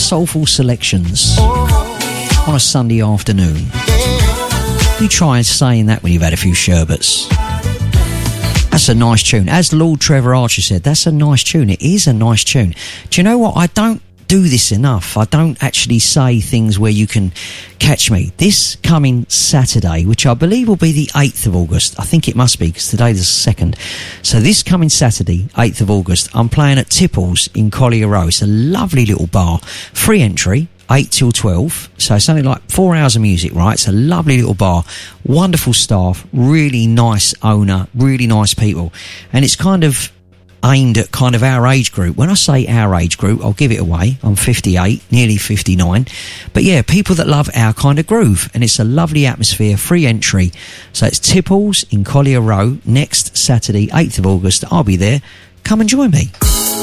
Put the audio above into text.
soulful selections on a Sunday afternoon. You try saying that when you've had a few sherbets. That's a nice tune. As Lord Trevor Archer said, that's a nice tune. It is a nice tune. Do you know what? I don't do this enough. I don't actually say things where you can catch me. This coming Saturday, which I believe will be the 8th of August. I think it must be, because today's the 2nd. So this coming Saturday, 8th of August, I'm playing at Tipples in Collier Row. It's a lovely little bar. Free entry. 8 till 12, so something like 4 hours of music, right? It's a lovely little bar, wonderful staff, really nice owner, really nice people, and it's kind of aimed at kind of our age group. When I say our age group, I'll give it away. I'm 58, nearly 59, but yeah, people that love our kind of groove, and it's a lovely atmosphere, free entry. So it's Tipples in Collier Row next Saturday, 8th of August. I'll be there. Come and join me.